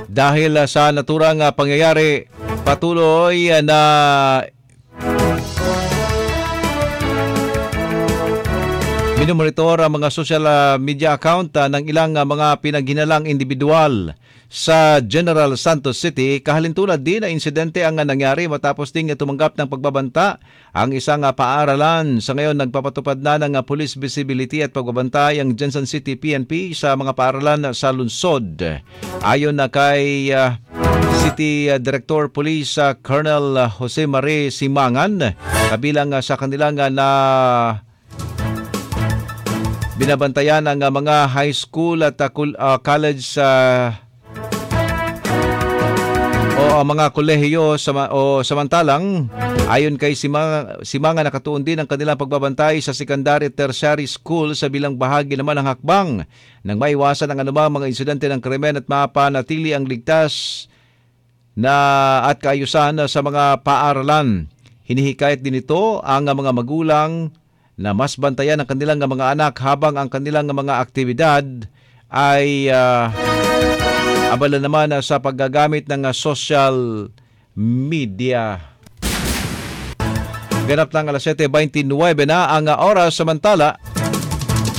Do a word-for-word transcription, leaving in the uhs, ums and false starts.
Dahil uh, sa naturang uh, pangyayari, patuloy uh, na minumonitor ang mga social uh, media account uh, ng ilang uh, mga pinaghinalang individual sa General Santos City. Kahalintulad din na insidente ang uh, nangyari matapos ding tumanggap ng pagbabanta ang isang uh, paaralan. Sa ngayon, nagpapatupad na ng uh, police visibility at pagbabantay ang Jensen City P N P sa mga paaralan sa lungsod. Ayon na kay uh, City uh, Director Police uh, Colonel uh, Jose Marie Simangan, kabilang uh, sa kanilang uh, na binabantayan ang uh, mga high school at uh, college uh, o uh, mga kolehiyo sama, o samantalang ayon kay Simanga, Simanga nakatuon din ang kanilang pagbabantay sa secondary tertiary school sa bilang bahagi naman ng hakbang nang maiwasan ang anumang mga insidente ng krimen at mapanatili ang ligtas na at kaayusan sa mga paaralan. Hinihikayat din ito ang uh, mga magulang na mas bantayan ang kanilang mga anak habang ang kanilang mga aktibidad ay uh, abala naman uh, sa paggagamit ng uh, social media. Ganap ng alas siyete benteenwebe na ang uh, oras, samantala